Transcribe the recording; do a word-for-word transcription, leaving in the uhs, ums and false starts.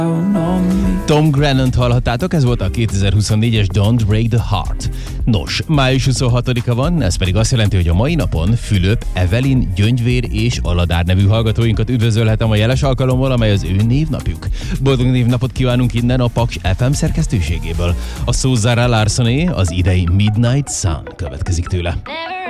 Tom Grennan-t hallhattátok, ez volt a kétezer-huszonnégyes Don't Break the Heart. Nos, május huszonhatodika van, ez pedig azt jelenti, hogy a mai napon Fülöp, Evelin, Gyöngyvér és Aladár nevű hallgatóinkat üdvözölhetem a jeles alkalommal, amely az ő névnapjuk. Boldog névnapot kívánunk innen a Paks ef em szerkesztőségéből. A szó Zara Larsoné, az idei Midnight Sun következik tőle.